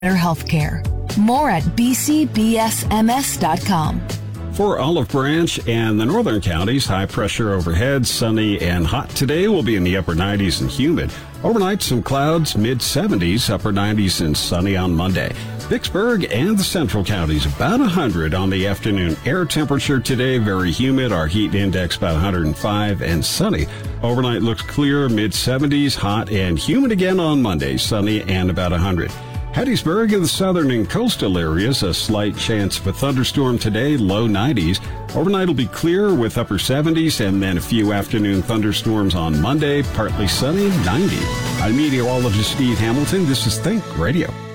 better healthcare. More at bcbsms.com. For Olive Branch and the northern counties, high pressure overhead, sunny and hot today. Will be in the upper 90s and humid. Overnight, some clouds, mid-70s, upper 90s and sunny on Monday. Vicksburg and the central counties, about 100 on the afternoon. Air temperature today, very humid. Our heat index about 105 and sunny. Overnight looks clear, mid-70s, hot and humid again on Monday, sunny and about 100. Hattiesburg and the southern and coastal areas, a slight chance of a thunderstorm today, low 90s. Overnight will be clear with upper 70s and then a few afternoon thunderstorms on Monday, partly sunny, 90. I'm meteorologist Steve Hamilton. This is Think Radio.